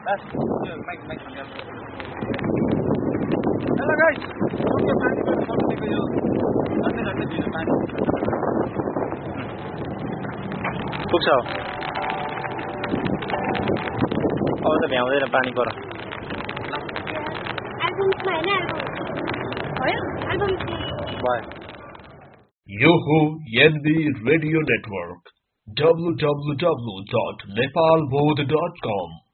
बस mic hello guys okay पानी को यो घन्टे दिनु पानी पुग्छ अब त भ्याउँदैन पानी पर यो हो एनबी रेडियो नेटवर्क www.nepalbodh.com